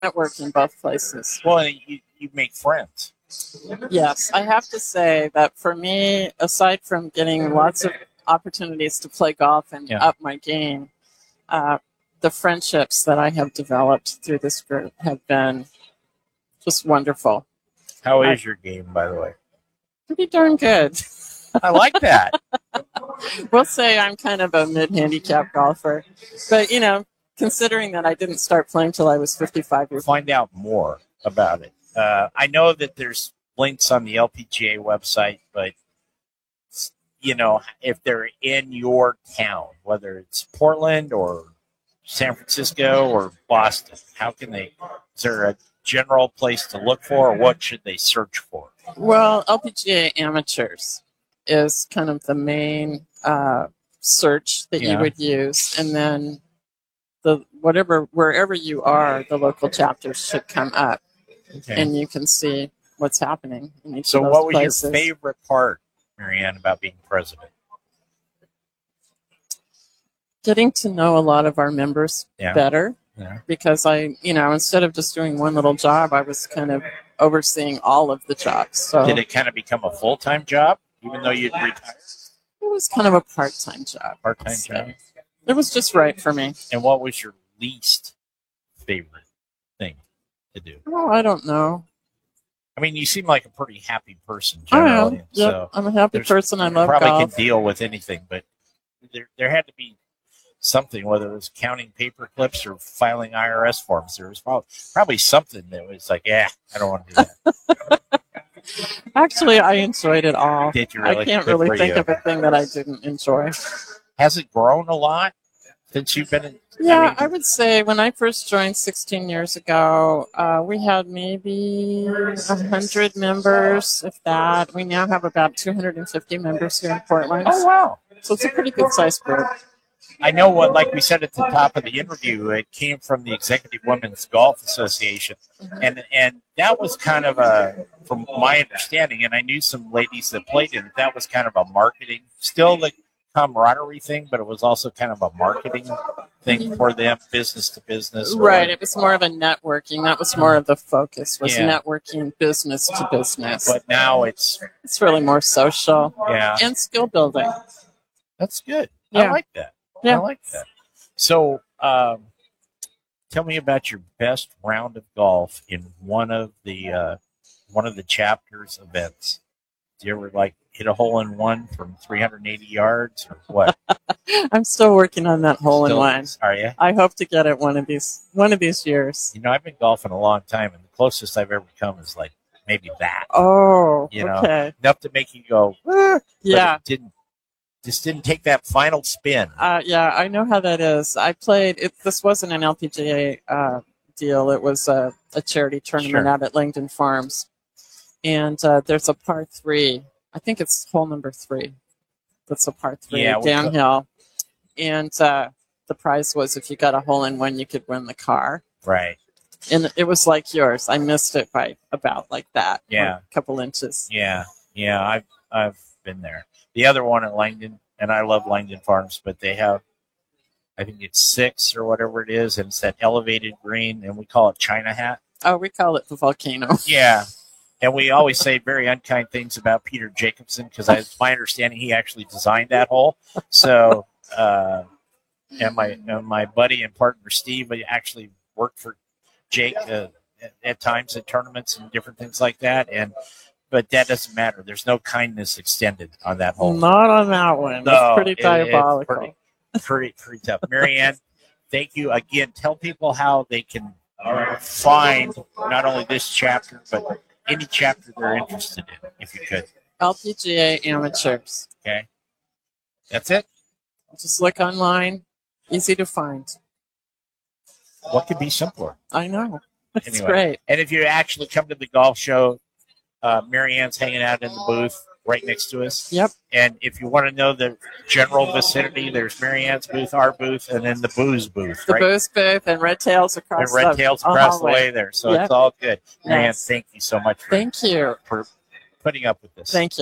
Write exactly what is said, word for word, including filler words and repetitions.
network in both places. Well, you, you make friends. Yes, I have to say that for me, aside from getting lots of opportunities to play golf and Yeah. up my game, uh, the friendships that I have developed through this group have been just wonderful. How I- is your game, by the way? Pretty darn good. I like that. We'll say I'm kind of a mid-handicap golfer, but you know, considering that I didn't start playing till I was fifty-five years old. Find out more about it. Uh, I know that there's links on the L P G A website, but you know, if they're in your town, whether it's Portland or San Francisco or Boston, how can they? Is there a general place to look for, or what should they search for? Well, L P G A Amateurs is kind of the main uh, search that Yeah. you would use, and then the whatever wherever you are, the local chapters should come up, Okay. and you can see what's happening in each So, of those what was places. your favorite part, Marianne, about being president? Getting to know a lot of our members Yeah. better, Yeah. because I, you know, instead of just doing one little job, I was kind of overseeing all of the jobs. So Did it kind of become a full time job, even though you'd retired? it was kind of a part-time job. Part time So job. it was just right for me. And what was your least favorite thing to do? Oh, I don't know. I mean, you seem like a pretty happy person I generally. am. Yep, So I'm a happy there's- person. I you love probably golf. can deal with anything, but there there had to be something, whether it was counting paper clips or filing I R S forms. There was probably probably something that was like, yeah, I don't want to do that. Actually, I enjoyed it all. Did you really? I can't Good really for think you. of a thing that I didn't enjoy. Has it grown a lot since you've been in? Yeah, I mean, I would say when I first joined sixteen years ago, uh, we had maybe one hundred members, if that. We now have about two hundred fifty members here in Portland. oh wow. So it's a pretty good sized group. I know what, like we said at the top of the interview, it came from the Executive Women's Golf Association, and and that was kind of a, from my understanding, and I knew some ladies that played in it. That was kind of a marketing, still the camaraderie thing, but it was also kind of a marketing thing for them, business to business. or- Right, it was more of a networking. That was more of the focus, was Yeah. networking business to business. But now it's It's really more social yeah, and skill building. that's good. I Yeah. like that. Yeah. I like that. So, um, tell me about your best round of golf in one of the uh, one of the chapters events. Do you ever like hit a hole in one from three hundred eighty yards or what? I'm still working on that hole in Still- one. Are you? I hope to get it one of these one of these years. You know, I've been golfing a long time, and the closest I've ever come is like maybe that. Oh, You know, okay. Enough to make you go, "Ah," but Yeah. it didn't just didn't take that final spin. Uh, yeah, I know how that is. I played it. This wasn't an L P G A uh, deal. It was a, a charity tournament Sure. out at Langdon Farms, and uh, there's a par three. I think it's hole number three. That's a par three Yeah, we downhill, and uh, the prize was if you got a hole in one, you could win the car. Right. And it was like yours. I missed it by about like that. Yeah. a couple inches. Yeah. Yeah. I've I've been there. The other one at Langdon, and I love Langdon Farms, but they have, I think it's six or whatever it is, and it's that elevated green, and we call it China Hat. Oh, we call it the volcano. Yeah. And we always say very unkind things about Peter Jacobson because it's my understanding he actually designed that hole. So, uh, and my and my buddy and partner Steve actually worked for Jake uh, at, at times at tournaments and different things like that. And but that doesn't matter. There's no kindness extended on that hole. Not on that one. No, it's pretty it- it's diabolical. pretty, pretty, pretty tough. Marianne, thank you again. Tell people how they can find not only this chapter, but any chapter they're interested in, if you could. L P G A Amateurs. Okay. That's it? Just look online. Easy to find. What could be simpler? I know. It's Anyway. great. And if you actually come to the golf show, uh, Marianne's hanging out in the booth right next to us. Yep. And if you want to know the general vicinity, there's Marianne's booth, our booth, and then the booze booth, The right? booze booth and Red Tails across And Red the Tails the across the hallway. way there. So Yep. it's all good. Marianne, Yes. thank you so much for, Thank you. for putting up with this. Thank you.